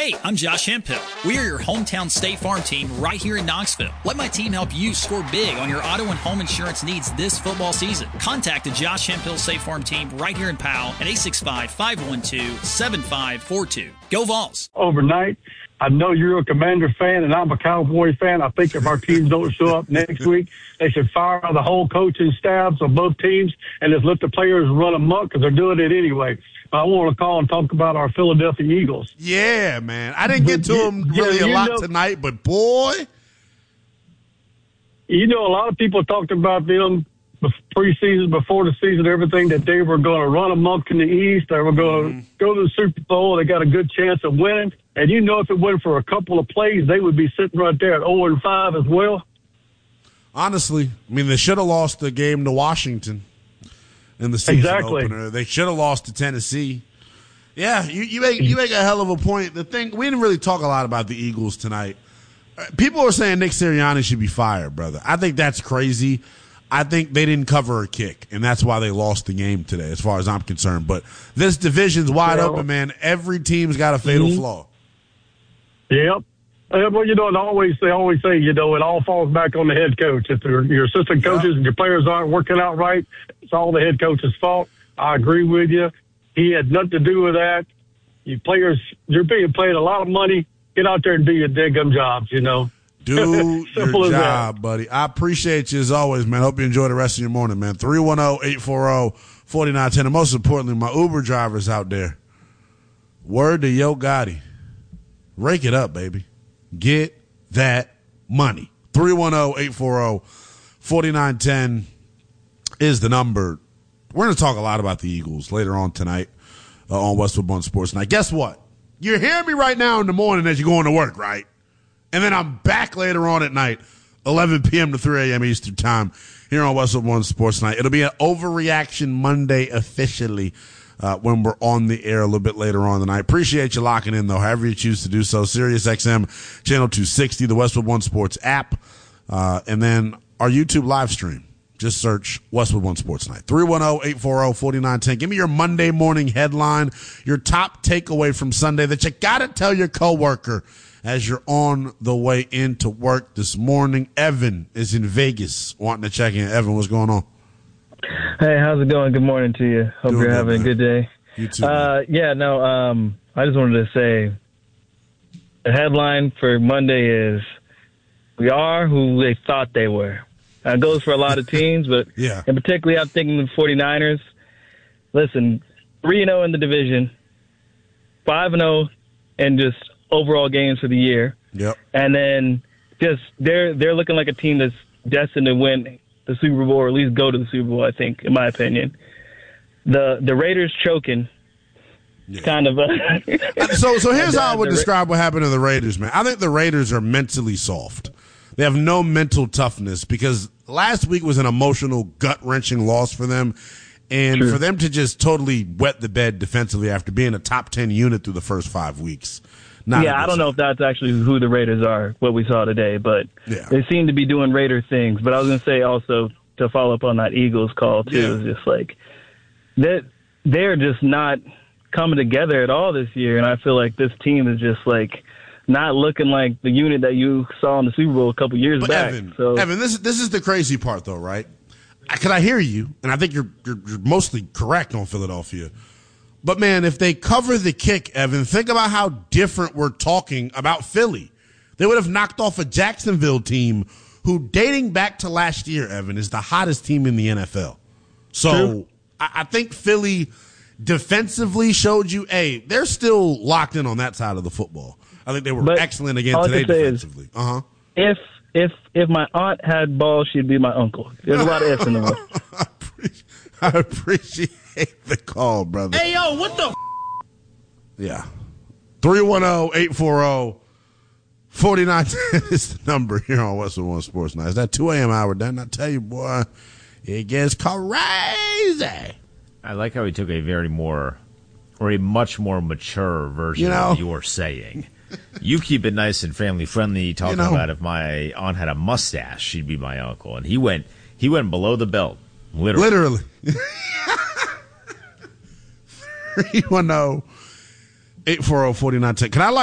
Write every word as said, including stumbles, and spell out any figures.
Hey, I'm Josh Hemphill. We are your hometown State Farm team right here in Knoxville. Let my team help you score big on your auto and home insurance needs this football season. Contact the Josh Hemphill State Farm team right here in Powell at eight six five, five one two, seven five four two. Go Vols. Overnight, I know you're a Commander fan and I'm a Cowboy fan. I think if our teams don't show up next week, they should fire the whole coaching staffs of both teams and just let the players run amok because they're doing it anyway. I want to call and talk about our Philadelphia Eagles. Yeah, man. I didn't get to them really yeah, a lot know, tonight, but boy. You know, a lot of people talked about them preseason, before the season, everything, that they were going to run amok in the East. They were going to mm-hmm. go to the Super Bowl. They got a good chance of winning. And you know, if it went for a couple of plays, they would be sitting right there at oh and five as well. Honestly, I mean, they should have lost the game to Washington in the season exactly. opener. They should have lost to Tennessee. Yeah, you, you make you make a hell of a point. The thing, we didn't really talk a lot about the Eagles tonight. People are saying Nick Sirianni should be fired, brother. I think that's crazy. I think they didn't cover a kick, and that's why they lost the game today, as far as I'm concerned. But this division's wide well, open, man. Every team's got a fatal mm-hmm. flaw. Yep. Uh, well, you know, and always they always say, you know, it all falls back on the head coach. If your assistant coaches yeah. and your players aren't working out right, it's all the head coach's fault. I agree with you. He had nothing to do with that. You players, you're being paid a lot of money. Get out there and do your daggum jobs, you know. Do your job, buddy. I appreciate you as always, man. Hope you enjoy the rest of your morning, man. three one zero, eight four zero, four nine one zero. And most importantly, my Uber drivers out there. Word to Yo Gotti. Rake it up, baby. Get that money. three one zero, eight four zero, four nine one zero is the number. We're going to talk a lot about the Eagles later on tonight uh, on Westwood One Sports Night. Guess what? You're hearing me right now in the morning as you're going to work, right? And then I'm back later on at night, eleven p.m. to three a.m. Eastern Time, here on Westwood One Sports Night. It'll be an Overreaction Monday officially uh, when we're on the air a little bit later on tonight. Appreciate you locking in, though, however you choose to do so. Sirius X M, Channel two sixty, the Westwood One Sports app, uh, and then our YouTube live stream. Just search Westwood One Sports Night. three one zero, eight four zero, four nine one zero. Give me your Monday morning headline, your top takeaway from Sunday that you got to tell your coworker as you're on the way into work this morning. Evan is in Vegas wanting to check in. Evan, what's going on? Hey, how's it going? Good morning to you. Hope Doing you're good, having man. a good day. You too. Uh, yeah, no, um, I just wanted to say the headline for Monday is we are who they thought they were. That goes for a lot of teams, but yeah. and particularly I'm thinking the 49ers. Listen, three and oh in the division, five and oh, and just overall games for the year. Yep. And then just they're they're looking like a team that's destined to win the Super Bowl, or at least go to the Super Bowl, I think, in my opinion. The the Raiders choking yeah. kind of a So so here's how I would describe what happened to the Raiders, man. I think the Raiders are mentally soft. They have no mental toughness because last week was an emotional, gut-wrenching loss for them. And True. for them to just totally wet the bed defensively after being a top ten unit through the first five weeks. Not yeah, I don't know if that's actually who the Raiders are, what we saw today, but yeah. they seem to be doing Raider things. But I was going to say also, to follow up on that Eagles call, too, yeah. is just like that they're just not coming together at all this year. And I feel like this team is just like not looking like the unit that you saw in the Super Bowl a couple years but back. Evan, so, Evan, this, this is the crazy part, though, right? Because I hear you, and I think you're, you're you're mostly correct on Philadelphia. But, man, if they cover the kick, Evan, think about how different we're talking about Philly. They would have knocked off a Jacksonville team who, dating back to last year, Evan, is the hottest team in the N F L. So I, I think Philly defensively showed you, hey, they're still locked in on that side of the football. I think they were but excellent again today defensively. Uh-huh. If if if my aunt had balls, she'd be my uncle. There's a lot of ifs in the world. I, appreciate, I appreciate the call, brother. Hey, yo, what the f-? Yeah. three one zero, eight four zero, four nine one zero is the number here on Westwood One Sports Night. It's that two a.m. hour, didn't I tell you, boy? It gets crazy. I like how he took a very more, or a much more mature version you know, of your saying. You keep it nice and family friendly, talking you know, about if my aunt had a mustache, she'd be my uncle. And he went he went below the belt, literally. Literally. three one zero, eight four zero, four nine one zero. Can I like